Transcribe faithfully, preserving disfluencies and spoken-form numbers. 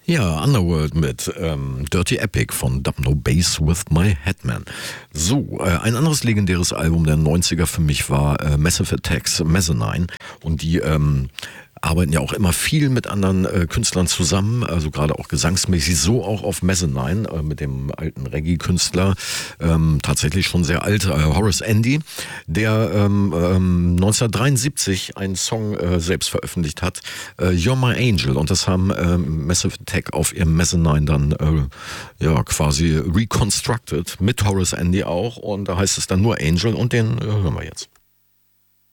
Ja, Underworld mit ähm, Dirty Epic von Dub No Bass with My Headman. So, äh, ein anderes legendäres Album der neunziger für mich war äh, Massive Attacks Mezzanine. Und die ähm, arbeiten ja auch immer viel mit anderen äh, Künstlern zusammen, also gerade auch gesangsmäßig, so auch auf Mezzanine äh, mit dem alten Reggae-Künstler, ähm, tatsächlich schon sehr alt, äh, Horace Andy, der ähm, ähm, neunzehnhundertdreiundsiebzig einen Song äh, selbst veröffentlicht hat, äh, You're My Angel, und das haben äh, Massive Attack auf ihrem Mezzanine dann äh, ja quasi reconstructed, mit Horace Andy auch, und da heißt es dann nur Angel, und den äh, hören wir jetzt.